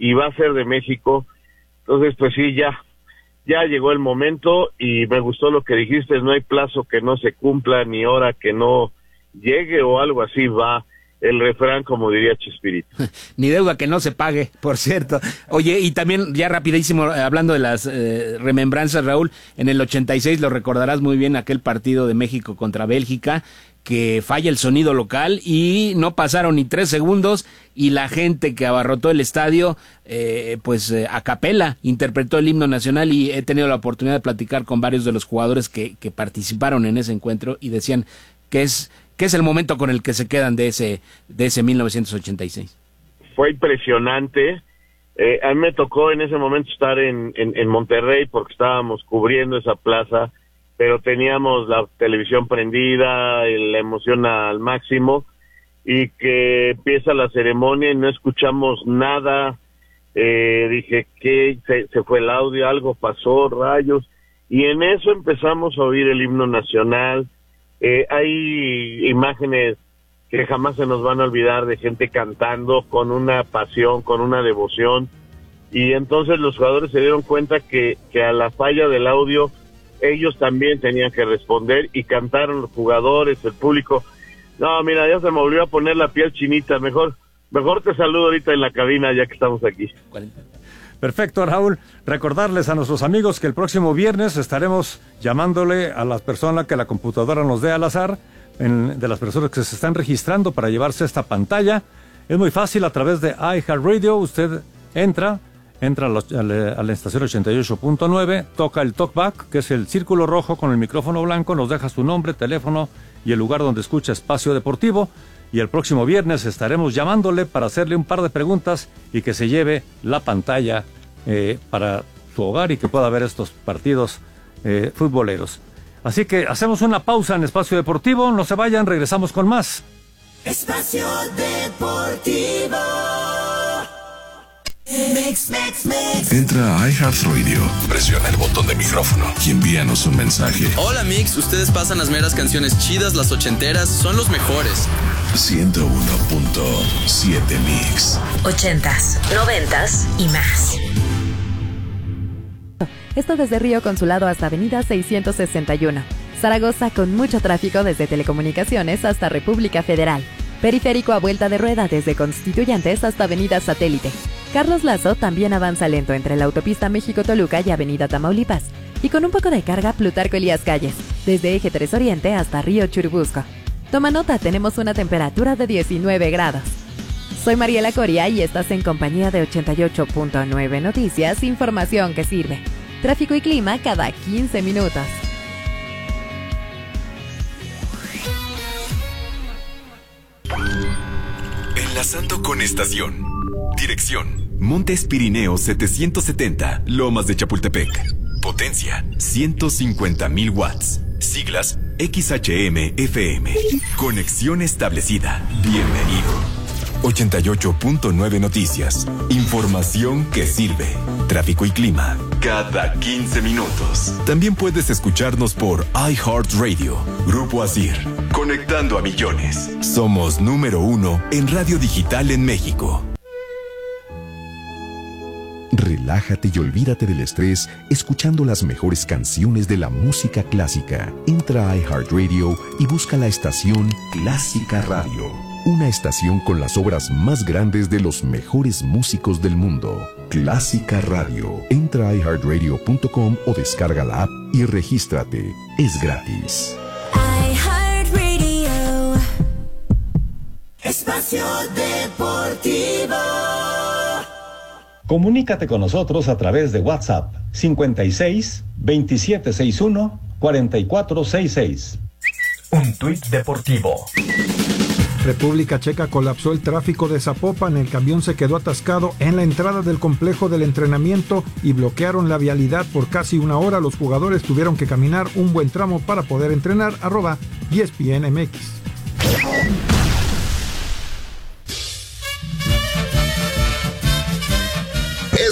y va a ser de México. Entonces, pues sí, ya llegó el momento y me gustó lo que dijiste, no hay plazo que no se cumpla, ni hora que no llegue o algo así va el refrán, como diría Chespirito. Ni deuda que no se pague, por cierto. Oye, y también ya rapidísimo, hablando de las remembranzas, Raúl, en el 86 lo recordarás muy bien, aquel partido de México contra Bélgica, que falla el sonido local y no pasaron ni 3 segundos y la gente que abarrotó el estadio, a capela interpretó el himno nacional, y he tenido la oportunidad de platicar con varios de los jugadores que participaron en ese encuentro y decían que es el momento con el que se quedan de ese 1986. Fue impresionante. A mí me tocó en ese momento estar en Monterrey porque estábamos cubriendo esa plaza, pero teníamos la televisión prendida, la emoción al máximo, y que empieza la ceremonia y no escuchamos nada. Dije, ¿qué? Se fue el audio, algo pasó, rayos, y en eso empezamos a oír el himno nacional. Hay imágenes que jamás se nos van a olvidar de gente cantando con una pasión, con una devoción, y entonces los jugadores se dieron cuenta que a la falla del audio ellos también tenían que responder, y cantaron los jugadores, el público. No, mira, ya se me volvió a poner la piel chinita. Mejor te saludo ahorita en la cabina ya que estamos aquí. Perfecto, Raúl. Recordarles a nuestros amigos que el próximo viernes estaremos llamándole a las personas que la computadora nos dé al azar, de las personas que se están registrando para llevarse esta pantalla. Es muy fácil, a través de iHeartRadio. Usted entra a la estación 88.9, toca el talkback, que es el círculo rojo con el micrófono blanco, nos deja su nombre, teléfono y el lugar donde escucha Espacio Deportivo, y el próximo viernes estaremos llamándole para hacerle un par de preguntas y que se lleve la pantalla para su hogar y que pueda ver estos partidos futboleros. Así que hacemos una pausa en Espacio Deportivo, no se vayan, regresamos con más. Espacio Deportivo. Entra a iHeartRadio, presiona el botón de micrófono y envíanos un mensaje. Hola Mix, ustedes pasan las meras canciones chidas, las ochenteras, son los mejores. 101.7 Mix. 80s, 90s y más. Esto desde Río Consulado hasta Avenida 661. Zaragoza, con mucho tráfico desde Telecomunicaciones hasta República Federal. Periférico a vuelta de rueda desde Constituyentes hasta Avenida Satélite. Carlos Lazo también avanza lento entre la autopista México-Toluca y Avenida Tamaulipas. Y con un poco de carga, Plutarco Elías Calles, desde Eje 3 Oriente hasta Río Churubusco. Toma nota, tenemos una temperatura de 19 grados. Soy Mariela Coria y estás en compañía de 88.9 Noticias, información que sirve. Tráfico y clima cada 15 minutos. Enlazando con estación. Dirección: Montes Pirineos 770, Lomas de Chapultepec. Potencia: 150,000 watts. Siglas: XHM-FM. Conexión establecida. Bienvenido. 88.9 Noticias. Información que sirve. Tráfico y clima cada 15 minutos. También puedes escucharnos por iHeartRadio. Grupo Asir. Conectando a millones. Somos número 1 en radio digital en México. Relájate y olvídate del estrés escuchando las mejores canciones de la música clásica. Entra a iHeartRadio y busca la estación Clásica Radio. Una estación con las obras más grandes de los mejores músicos del mundo. Clásica Radio. Entra a iHeartRadio.com o descarga la app y regístrate. Es gratis. iHeartRadio. Espacio Deportivo. Comunícate con nosotros a través de WhatsApp 56 2761 4466. Un tuit deportivo. República Checa colapsó el tráfico de Zapopan. El camión se quedó atascado en la entrada del complejo del entrenamiento y bloquearon la vialidad por casi una hora. Los jugadores tuvieron que caminar un buen tramo para poder entrenar. @ESPNMX.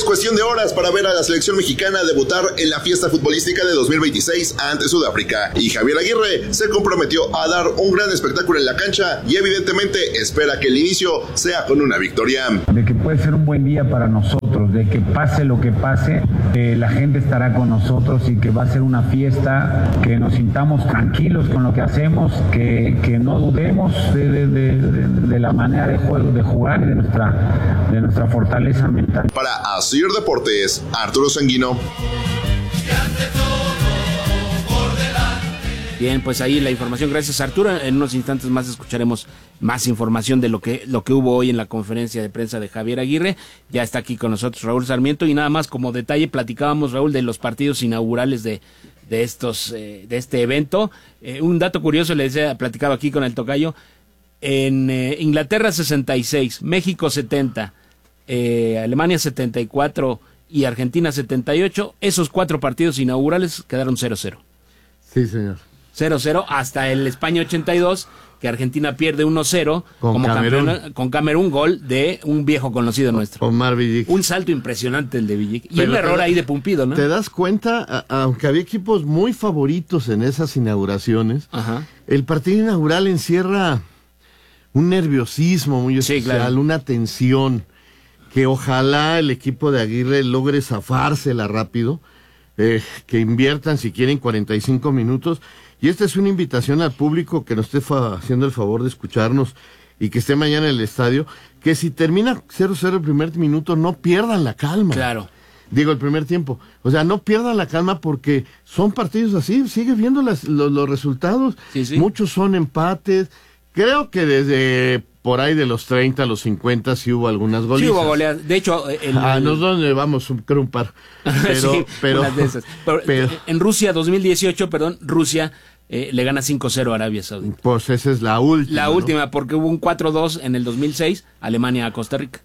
cuestión de horas para ver a la selección mexicana debutar en la fiesta futbolística de 2026 ante Sudáfrica. Y Javier Aguirre se comprometió a dar un gran espectáculo en la cancha y evidentemente espera que el inicio sea con una victoria. De que puede ser un buen día para nosotros, de que pase lo que pase, la gente estará con nosotros y que va a ser una fiesta, que nos sintamos tranquilos con lo que hacemos, que no dudemos de la manera de jugar y de nuestra fortaleza mental. Para Asir Deportes, Arturo Sanguino. Bien, pues ahí la información. Gracias, Arturo. En unos instantes más escucharemos más información de lo que hubo hoy en la conferencia de prensa de Javier Aguirre. Ya está aquí con nosotros Raúl Sarmiento y nada más como detalle platicábamos, Raúl, de los partidos inaugurales de este evento. Un dato curioso, platicaba aquí con el tocayo. En Inglaterra 66, México 70, Alemania 74 y Argentina 78. Esos 4 partidos inaugurales quedaron 0-0. Sí, señor. 0-0 hasta el España 82, que Argentina pierde 1-0 como campeón con Camerún, gol de un viejo conocido nuestro. Omar Villic. Un salto impresionante el de Villic. Y un error ahí de Pumpido, ¿no? ¿Te das cuenta? Aunque había equipos muy favoritos en esas inauguraciones, ajá, el partido inaugural encierra un nerviosismo muy especial, claro, una tensión que ojalá el equipo de Aguirre logre zafársela rápido, que inviertan si quieren 45 minutos. Y esta es una invitación al público que nos esté haciendo el favor de escucharnos y que esté mañana en el estadio, que si termina 0-0 el primer minuto, no pierdan la calma. Claro. Digo, el primer tiempo. O sea, no pierdan la calma porque son partidos así, sigue viendo los resultados. Sí, sí. Muchos son empates. Creo que desde por ahí de los 30 a los 50 sí hubo algunas golizas. Sí hubo goleadas. De hecho, nosotros llevamos creo un par. Pero, sí, pero, unas de esas. Pero en Rusia 2018, Rusia le gana 5-0 a Arabia Saudita. Pues esa es la última. La última, porque hubo un 4-2 en el 2006, Alemania a Costa Rica.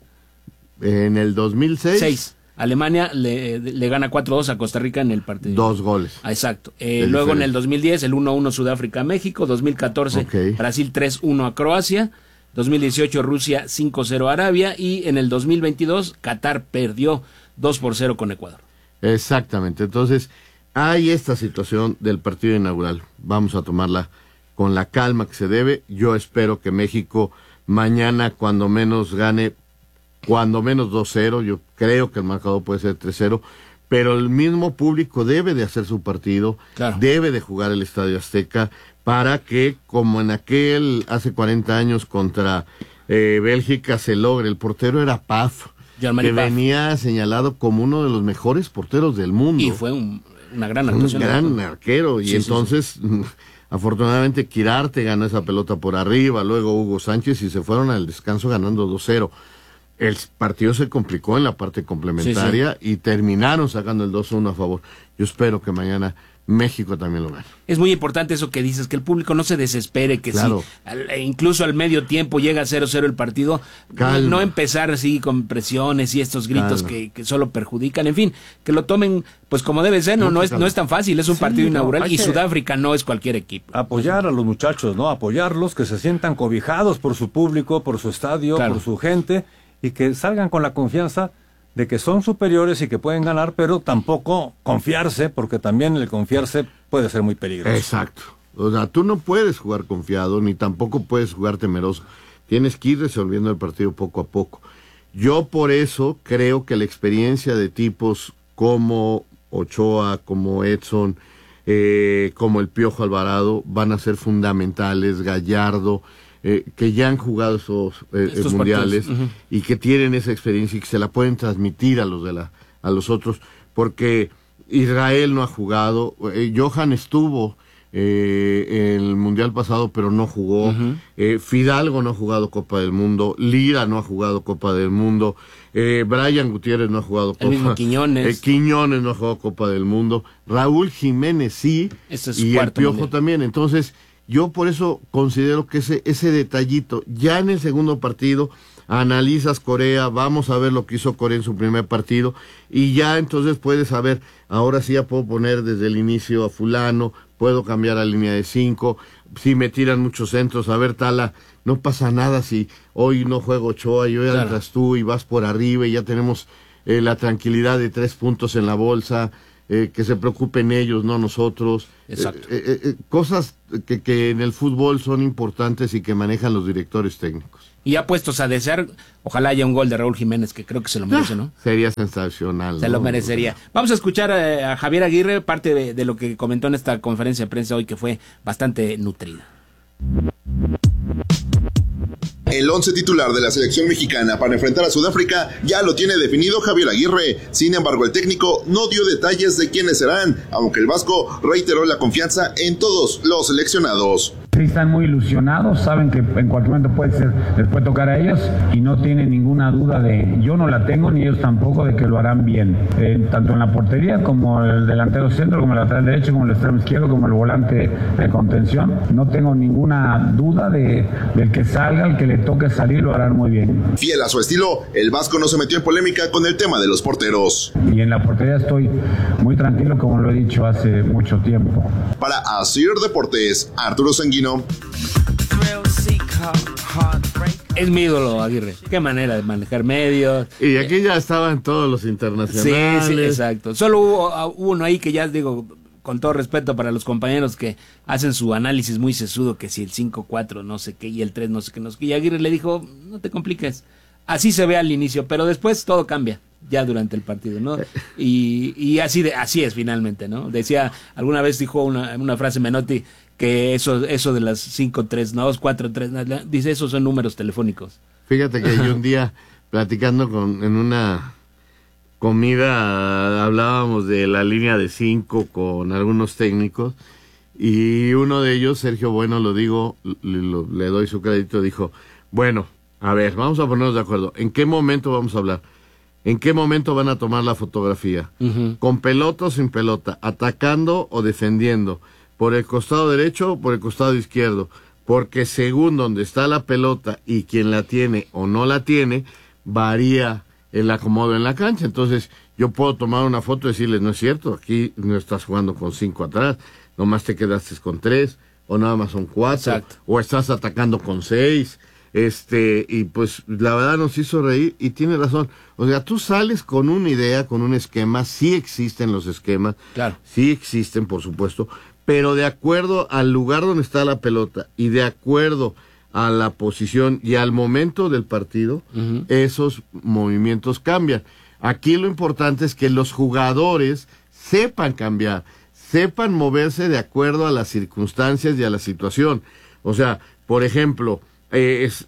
En el 2006. 6. Alemania le gana 4-2 a Costa Rica en el partido. 2 goles. Exacto. Luego en el 2010, el 1-1 Sudáfrica-México. 2014, Brasil 3-1 a Croacia. 2018, Rusia 5-0 a Arabia. Y en el 2022, Qatar perdió 2-0 con Ecuador. Exactamente. Entonces, hay esta situación del partido inaugural. Vamos a tomarla con la calma que se debe. Yo espero que México mañana, cuando menos, gane, cuando menos 2-0. Yo creo que el marcador puede ser 3-0. Pero el mismo público debe de hacer su partido, claro, debe de jugar el Estadio Azteca para que, como en aquel hace 40 años contra Bélgica, se logre. El portero era Paf, que venía señalado como uno de los mejores porteros del mundo. Y fue una gran actuación. Un gran arquero. Y entonces, afortunadamente, Quirarte ganó esa pelota por arriba, luego Hugo Sánchez, y se fueron al descanso ganando 2-0. El partido se complicó en la parte complementaria y terminaron sacando el 2-1 a favor. Yo espero que mañana México también lo gane. Es muy importante eso que dices, que el público no se desespere, que claro, si incluso al medio tiempo llega a 0-0 el partido, no empezar así con presiones y estos gritos que solo perjudican, en fin, que lo tomen pues como debe ser, no es tan fácil, es un partido inaugural y Sudáfrica no es cualquier equipo. Apoyar a los muchachos, ¿no? Apoyarlos, que se sientan cobijados por su público, por su estadio, por su gente, y que salgan con la confianza de que son superiores y que pueden ganar, pero tampoco confiarse, porque también el confiarse puede ser muy peligroso. Exacto. O sea, tú no puedes jugar confiado, ni tampoco puedes jugar temeroso. Tienes que ir resolviendo el partido poco a poco. Yo por eso creo que la experiencia de tipos como Ochoa, como Edson, como el Piojo Alvarado, van a ser fundamentales. Gallardo, que ya han jugado estos mundiales y que tienen esa experiencia y que se la pueden transmitir a los otros, porque Israel no ha jugado, Johan estuvo en el mundial pasado pero no jugó, Fidalgo no ha jugado Copa del Mundo, Lira no ha jugado Copa del Mundo, Brian Gutiérrez no ha jugado Copa, el mismo Quiñones. Quiñones no ha jugado Copa del Mundo, Raúl Jiménez sí, y el Piojo mundial también. Entonces yo por eso considero que ese detallito, ya en el segundo partido, analizas Corea, vamos a ver lo que hizo Corea en su primer partido, y ya entonces puedes saber, ahora sí ya puedo poner desde el inicio a fulano, puedo cambiar a línea de 5, si me tiran muchos centros, a ver Tala, no pasa nada si hoy no juego Ochoa y hoy entras tú y vas por arriba y ya tenemos la tranquilidad de 3 puntos en la bolsa, que se preocupen ellos, no nosotros. Exacto. Cosas que en el fútbol son importantes y que manejan los directores técnicos. Y ya puestos a desear, ojalá haya un gol de Raúl Jiménez, que creo que se lo merece, ¿no? Sería sensacional. Se lo merecería. Vamos a escuchar a Javier Aguirre, parte de lo que comentó en esta conferencia de prensa hoy, que fue bastante nutrida. El 11 titular de la selección mexicana para enfrentar a Sudáfrica ya lo tiene definido Javier Aguirre. Sin embargo, el técnico no dio detalles de quiénes serán, aunque el vasco reiteró la confianza en todos los seleccionados. Sí, están muy ilusionados, saben que en cualquier momento les puede tocar a ellos y no tienen ninguna duda yo no la tengo ni ellos tampoco, de que lo harán bien, tanto en la portería como el delantero centro, como el lateral derecho, como el extremo izquierdo, como el volante de contención. No tengo ninguna duda del que salga, el que le toque salir, lo harán muy bien. Fiel a su estilo, el vasco no se metió en polémica con el tema de los porteros. Y en la portería estoy muy tranquilo, como lo he dicho hace mucho tiempo. Para Asir Deportes, Arturo Sanguino. Es mi ídolo, Aguirre. Qué manera de manejar medios. Y aquí ya estaban todos los internacionales. Sí, exacto. Solo hubo uno ahí que ya digo, con todo respeto para los compañeros que hacen su análisis muy sesudo, que si el 5-4 no sé qué y el 3 no sé qué, no sé qué. Y Aguirre le dijo, no te compliques. Así se ve al inicio, pero después todo cambia ya durante el partido, ¿no? Y así es finalmente, ¿no? Decía, alguna vez dijo una frase Menotti, que eso de las 5-3, no, 4-3, dice, esos son números telefónicos. Fíjate que yo un día, platicando en una comida, hablábamos de la línea de 5 con algunos técnicos, y uno de ellos, Sergio Bueno, le doy su crédito, dijo, bueno, a ver, vamos a ponernos de acuerdo, ¿en qué momento vamos a hablar? ¿En qué momento van a tomar la fotografía? Uh-huh. ¿Con pelota o sin pelota? ¿Atacando o defendiendo? ¿Por el costado derecho o por el costado izquierdo? Porque según donde está la pelota y quien la tiene o no la tiene, varía el acomodo en la cancha. Entonces, yo puedo tomar una foto y decirles, no es cierto, aquí no estás jugando con 5 atrás, nomás te quedaste con 3, o nada más son 4, exacto, o estás atacando con 6, y pues la verdad nos hizo reír y tiene razón. O sea, tú sales con una idea, con un esquema, sí existen los esquemas, claro, sí existen, por supuesto, pero de acuerdo al lugar donde está la pelota y de acuerdo a la posición y al momento del partido, uh-huh, esos movimientos cambian. Aquí lo importante es que los jugadores sepan cambiar, sepan moverse de acuerdo a las circunstancias y a la situación. O sea, por ejemplo, es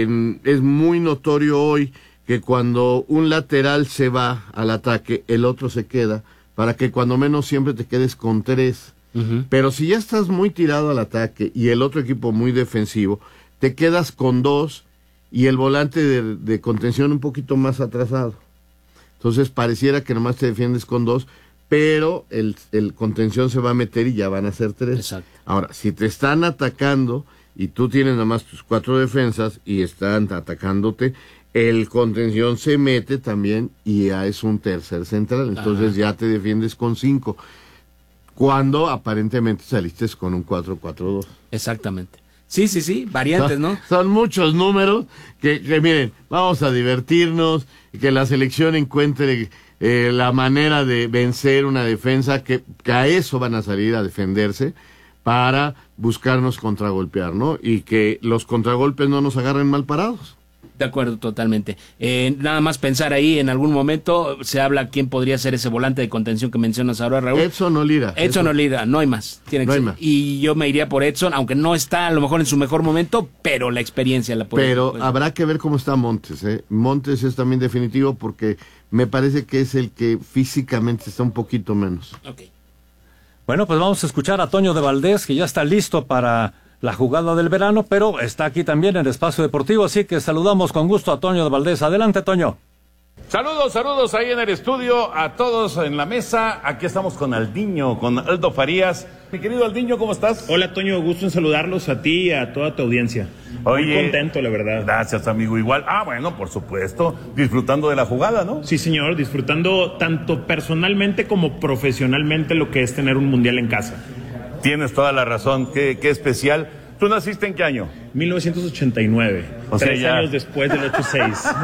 muy notorio hoy que cuando un lateral se va al ataque, el otro se queda, para que cuando menos siempre te quedes con 3. Uh-huh. Pero si ya estás muy tirado al ataque y el otro equipo muy defensivo, te quedas con 2 y el volante de contención un poquito más atrasado. Entonces pareciera que nomás te defiendes con 2, pero el contención se va a meter y ya van a ser 3. Exacto. Ahora, si te están atacando y tú tienes nomás tus 4 defensas y están atacándote, el contención se mete también y ya es un tercer central. Entonces, ajá, ya te defiendes con 5. Cuando aparentemente saliste con un 4-4-2. Exactamente. Sí, variantes, ¿no? Son muchos números que miren, vamos a divertirnos y que la selección encuentre la manera de vencer una defensa que a eso van a salir a defenderse para buscarnos contragolpear, ¿no? Y que los contragolpes no nos agarren mal parados. De acuerdo, totalmente. Nada más pensar ahí, en algún momento se habla quién podría ser ese volante de contención que mencionas ahora, Raúl. Edson o Lira. Edson o Lira, no hay más. Tiene que ser. Más. Y yo me iría por Edson, aunque no está a lo mejor en su mejor momento, pero la experiencia la puede. Pero habrá que ver cómo está Montes, ¿eh? Montes es también definitivo porque me parece que es el que físicamente está un poquito menos. Okay. Bueno, pues vamos a escuchar a Toño de Valdés, que ya está listo para la jugada del verano, pero está aquí también en Espacio Deportivo, así que saludamos con gusto a Toño de Valdés. Adelante, Toño. Saludos ahí en el estudio, a todos en la mesa. Aquí estamos con Aldiño, con Aldo Farías. Mi querido Aldiño, ¿cómo estás? Hola, Toño, gusto en saludarlos a ti y a toda tu audiencia. Oye, muy contento, la verdad. Gracias, amigo, igual. Bueno, por supuesto, disfrutando de la jugada, ¿no? Sí, señor, disfrutando tanto personalmente como profesionalmente lo que es tener un mundial en casa. Tienes toda la razón, qué especial. ¿Tú naciste en qué año? 1989, o sea, 3 años después del 8-6.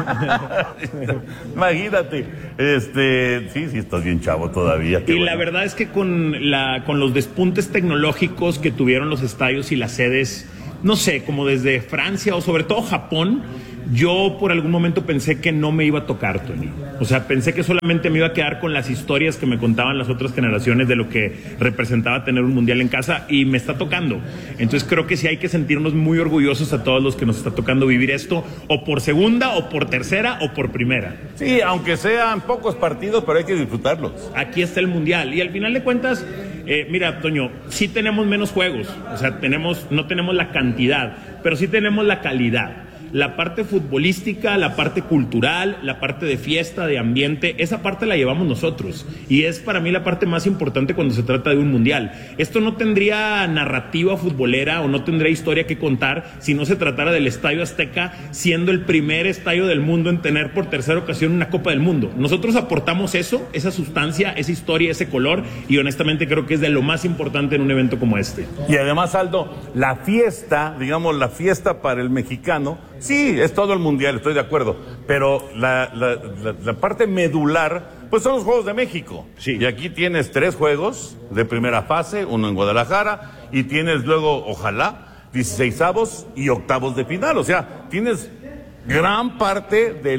Imagínate, sí, estás bien chavo todavía. Y la verdad es que con los despuntes tecnológicos que tuvieron los estadios y las sedes, no sé, como desde Francia o sobre todo Japón, yo por algún momento pensé que no me iba a tocar, Tony. O sea, pensé que solamente me iba a quedar con las historias que me contaban las otras generaciones de lo que representaba tener un mundial en casa, y me está tocando. Entonces creo que sí hay que sentirnos muy orgullosos a todos los que nos está tocando vivir esto, o por segunda, o por tercera, o por primera. Sí, aunque sean pocos partidos, pero hay que disfrutarlos. Aquí está el mundial, y al final de cuentas, mira, Toño, sí tenemos menos juegos, o sea, no tenemos la cantidad, pero sí tenemos la calidad. La parte futbolística, la parte cultural, la parte de fiesta, de ambiente, esa parte la llevamos nosotros. Y es para mí la parte más importante cuando se trata de un mundial. Esto no tendría narrativa futbolera o no tendría historia que contar si no se tratara del Estadio Azteca, siendo el primer estadio del mundo en tener por tercera ocasión una Copa del Mundo. Nosotros aportamos eso, esa sustancia, esa historia, ese color, y honestamente creo que es de lo más importante en un evento como este. Y además, Aldo, la fiesta, digamos, la fiesta para el mexicano, sí, es todo el mundial, estoy de acuerdo, pero la parte medular, pues son los Juegos de México. Sí. Y aquí tienes 3 juegos de primera fase, uno en Guadalajara, y tienes luego, ojalá, 16avos y octavos de final. O sea, tienes gran parte de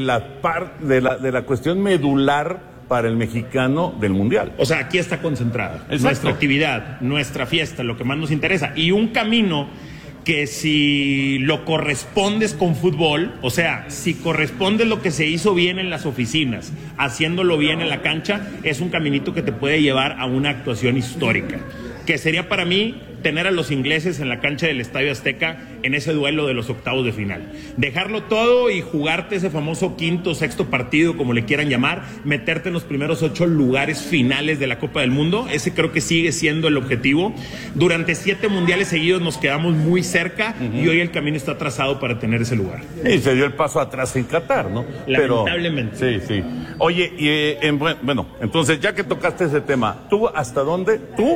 la cuestión medular para el mexicano del mundial. O sea, aquí está concentrada. Exacto. Nuestra actividad, nuestra fiesta, lo que más nos interesa. Y un camino que si lo correspondes con fútbol, o sea, si corresponde lo que se hizo bien en las oficinas, haciéndolo bien en la cancha, es un caminito que te puede llevar a una actuación histórica, que sería para mí tener a los ingleses en la cancha del Estadio Azteca en ese duelo de los octavos de final. Dejarlo todo y jugarte ese famoso quinto, sexto partido, como le quieran llamar, meterte en los primeros 8 lugares finales de la Copa del Mundo. Ese creo que sigue siendo el objetivo. Durante 7 mundiales seguidos nos quedamos muy cerca, y hoy el camino está trazado para tener ese lugar. Y se dio el paso atrás en Qatar, ¿no? Lamentablemente. Sí. Oye, y bueno, entonces ya que tocaste ese tema, ¿tú hasta dónde,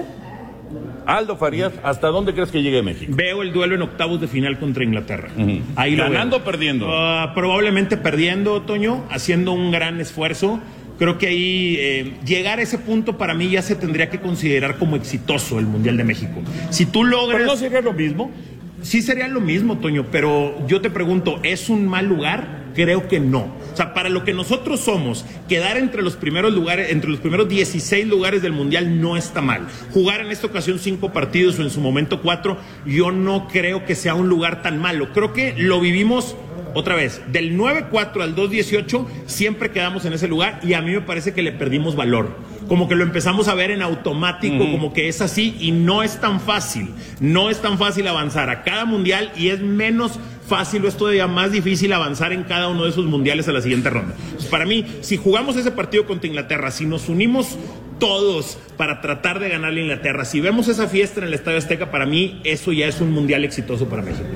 Aldo Farías, hasta dónde crees que llegue México? Veo el duelo en octavos de final contra Inglaterra. Ahí ¿ganando o perdiendo? Probablemente perdiendo, Toño, haciendo un gran esfuerzo. Creo que ahí llegar a ese punto para mí ya se tendría que considerar como exitoso el Mundial de México. Si tú logras... ¿Pero no sería lo mismo? Sí sería lo mismo, Toño, pero yo te pregunto, ¿es un mal lugar? Creo que no. O sea, para lo que nosotros somos, quedar entre los primeros lugares, entre los primeros 16 lugares del Mundial no está mal. Jugar en esta ocasión 5 partidos o en su momento 4, yo no creo que sea un lugar tan malo. Creo que lo vivimos otra vez, del 9-4 al 2-18, siempre quedamos en ese lugar, y a mí me parece que le perdimos valor. Como que lo empezamos a ver en automático, como que es así, y no es tan fácil. No es tan fácil avanzar a cada mundial, y es menos fácil o es todavía más difícil avanzar en cada uno de esos mundiales a la siguiente ronda. Pues para mí, si jugamos ese partido contra Inglaterra, si nos unimos todos para tratar de ganarle a Inglaterra, si vemos esa fiesta en el Estadio Azteca, para mí eso ya es un mundial exitoso para México.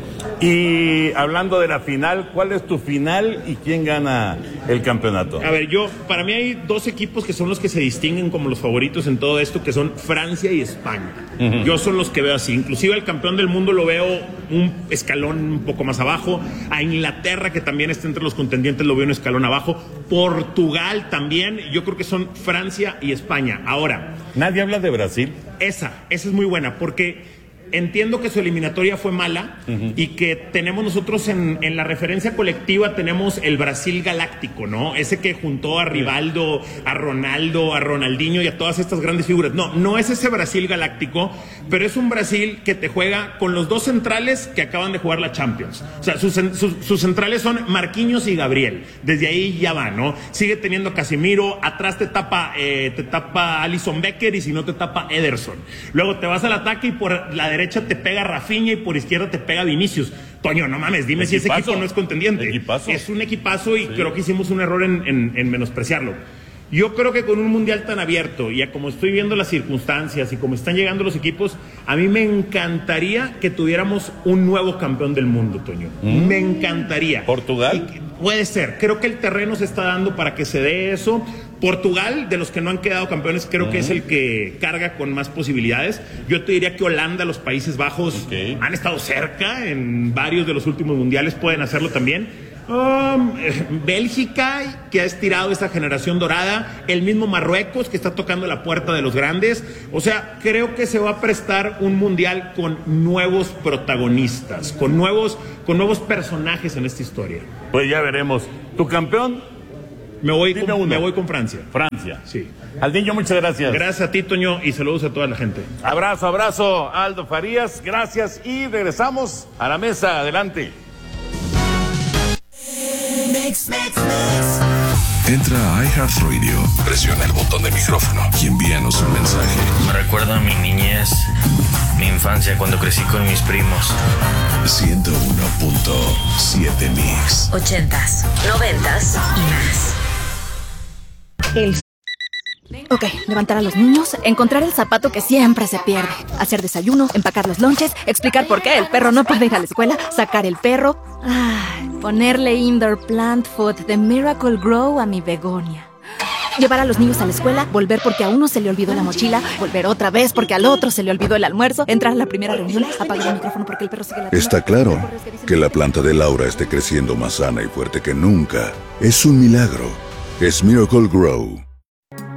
Y hablando de la final, ¿cuál es tu final y quién gana el campeonato? A ver, para mí hay 2 equipos que son los que se distinguen como los favoritos en todo esto, que son Francia y España. Yo son los que veo así. Inclusive al campeón del mundo lo veo un escalón un poco más abajo. A Inglaterra, que también está entre los contendientes, lo veo un escalón abajo. Portugal también. Yo creo que son Francia y España. Ahora, nadie habla de Brasil. Esa es muy buena, porque entiendo que su eliminatoria fue mala, y que tenemos nosotros en la referencia colectiva tenemos el Brasil galáctico, ¿no? Ese que juntó a Rivaldo, a Ronaldo, a Ronaldinho y a todas estas grandes figuras. No es ese Brasil galáctico, pero es un Brasil que te juega con los 2 centrales que acaban de jugar la Champions. O sea, sus centrales son Marquinhos y Gabriel. Desde ahí ya va, ¿no? Sigue teniendo Casemiro, atrás te tapa Alisson Becker, y si no te tapa Ederson. Luego te vas al ataque y por la derecha te pega Rafinha y por izquierda te pega Vinicius. Toño, no mames, dime si ese equipo no es contendiente. Equipazo. Es un equipazo, y creo que hicimos un error en menospreciarlo. Yo creo que con un mundial tan abierto y a como estoy viendo las circunstancias y como están llegando los equipos, a mí me encantaría que tuviéramos un nuevo campeón del mundo, Toño. Me encantaría. ¿Portugal? Puede ser. Creo que el terreno se está dando para que se dé eso. Portugal, de los que no han quedado campeones, creo que es el que carga con más posibilidades. Yo te diría que Holanda, los Países Bajos, han estado cerca en varios de los últimos mundiales, pueden hacerlo también. Bélgica, que ha estirado esta generación dorada, el mismo Marruecos, que está tocando la puerta de los grandes. O sea, creo que se va a prestar un mundial con nuevos protagonistas, con nuevos personajes en esta historia. Pues ya veremos. ¿Tu campeón? Me voy con Francia. Francia. Sí. Aldiño, muchas gracias. Gracias a ti, Toño, y saludos a toda la gente. Abrazo, Aldo Farías, gracias, y regresamos a la mesa. Adelante. Entra a iHeartRadio, presiona el botón de micrófono y envíanos un mensaje. Me recuerda a mi niñez, mi infancia cuando crecí con mis primos. 101.7 Mix. 80s, 90s y más. Ok, levantar a los niños, encontrar el zapato que siempre se pierde, hacer desayuno, empacar los lonches, explicar por qué el perro no puede ir a la escuela, sacar el perro, ponerle indoor plant food de Miracle Grow a mi begonia. Llevar a los niños a la escuela, volver porque a uno se le olvidó la mochila, volver otra vez porque al otro se le olvidó el almuerzo, entrar a la primera reunión, apagar el micrófono porque el perro sigue la... Está claro que la planta de Laura esté creciendo más sana y fuerte que nunca. Es un milagro. Es Miracle Grow.